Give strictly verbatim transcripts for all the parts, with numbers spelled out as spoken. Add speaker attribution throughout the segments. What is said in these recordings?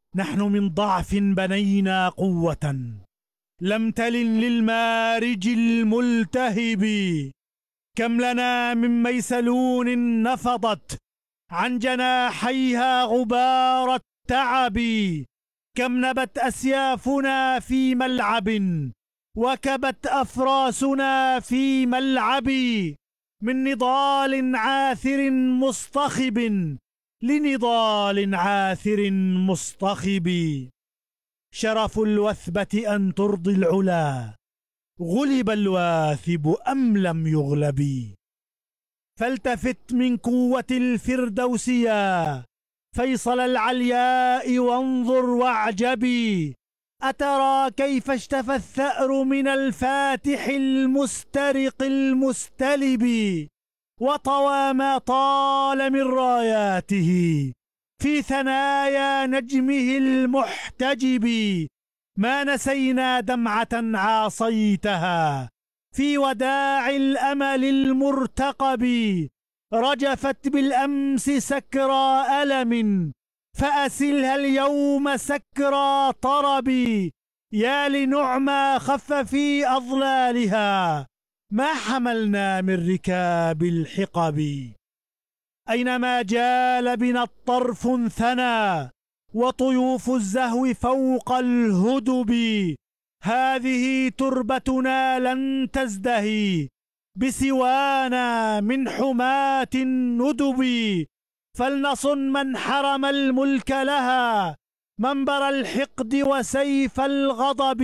Speaker 1: نحن من ضعف بنينا قوة لم تلن للمارج الملتهب. كم لنا من ميسلون نفضت عن جناحيها غبار التعب. كم نبت أسيافنا في ملعب وكبت أفراسنا في ملعب. من نضال عاثر مصطخب لنضال عاثر مصطخب. شرف الوثبة أن ترضي العلا، غلب الواثب أم لم يغلب. فالتفت من قوة الفردوس يا فيصل العلياء وانظر واعجبي. أترى كيف اشتفى الثأر من الفاتح المسترق المستلب. وطوى ما طال من راياته في ثنايا نجمه المحتجب. ما نسينا دمعة عاصيتها في وداع الأمل المرتقب. رجفت بالأمس سكرى ألم فأسلها اليوم سكرى طرب. يا لنعمى خف في أظلالها ما حملنا من ركاب الحقب. أينما جال بنا الطرف ثنى وطيوف الزهو فوق الهدب. هذه تربتنا لن تزدهي بسوانا من حماة الندب. فلنصن من حرم الملك لها منبر الحقد وسيف الغضب.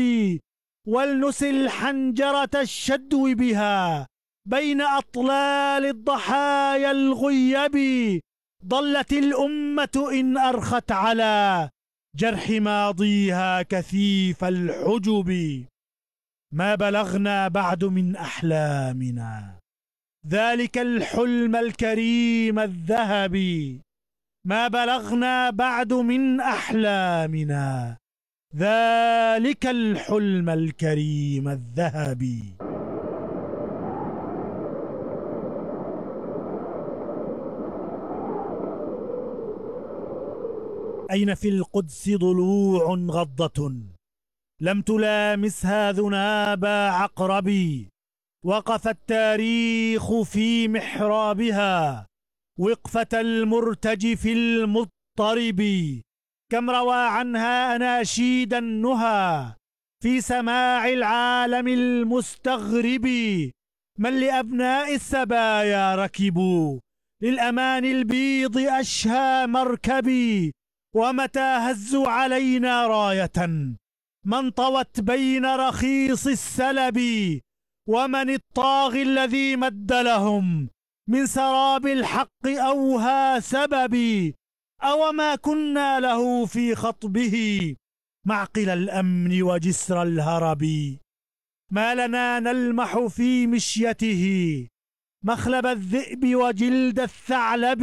Speaker 1: ولنسل حنجرة الشدو بها بين أطلال الضحايا الغيب. ضلت الأمة إن أرخت على جرح ماضيها كثيف الحجب. ما بلغنا بعد من أحلامنا ذلك الحلم الكريم الذهبي. ما بلغنا بعد من أحلامنا ذلك الحلم الكريم الذهبي. أين في القدس ضلوع غضة لم تلامسها ذناب عقرب. وقف التاريخ في محرابها وقفة المرتجف المضطرب. كم روى عنها أناشيد النهى في سماع العالم المستغرب. من لأبناء السبايا ركبوا للأمان البيض أشهى مركبي. ومتى هزوا علينا راية من طوت بين رخيص السلب. ومن الطاغي الذي مد لهم من سراب الحق أوهى سببي. أو ما كنا له في خطبه معقل الأمن وجسر الهرب. ما لنا نلمح في مشيته مخلب الذئب وجلد الثعلب.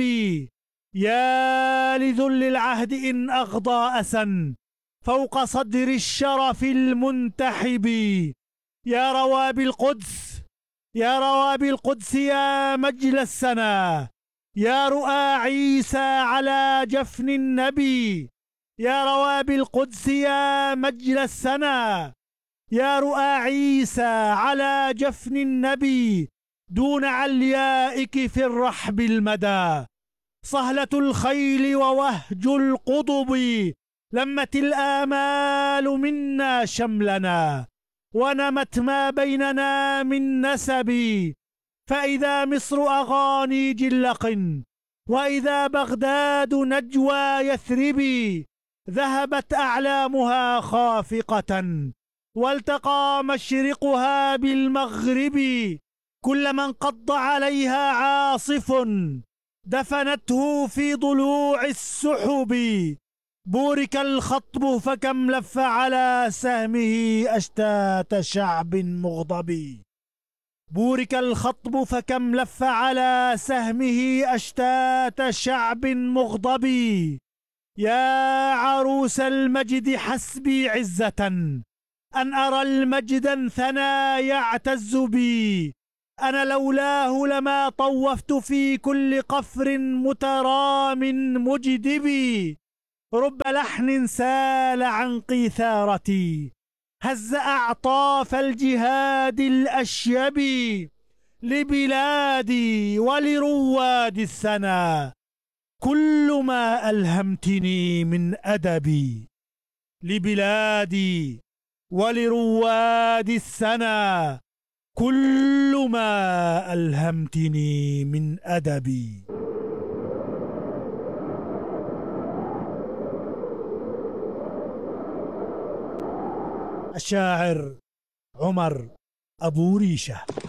Speaker 1: يا لذل العهد إن أغضى أسا فوق صدر الشرف المنتحب. يا روابي القدس يا روابي القدس يا مجل السنا. يا رؤى عيسى على جفن النبي. يا روابي القدس يا مجل السنا. يا رؤى عيسى على جفن النبي. دون عليائك في الرحب المدى صهلة الخيل ووهج القضب. لمت الآمال منا شملنا ونمت ما بيننا من نسب. فإذا مصر أغاني جلق وإذا بغداد نجوى يثرب. ذهبت أعلامها خافقة والتقى مشرقها بالمغرب. كل من قض عليها عاصف دفنته في ضلوع السحب. بورك الخطب فكم لف على سهمه أشتات شعب مغضب. بورك الخطب فكم لف على سهمه أشتات شعب مغضب. يا عروس المجد حسبي عزة أن أرى المجد ثنى يعتز بي. أنا لولاه لما طوفت في كل قفر مترام مجدبي. رب لحن سال عن قيثارتي، هز أعطاف الجهاد الأشيب، لبلادي ولرواد السنا كل ما ألهمتني من أدبي. لبلادي ولرواد السنا كل ما ألهمتني من أدبي. الشاعر عمر أبو ريشة.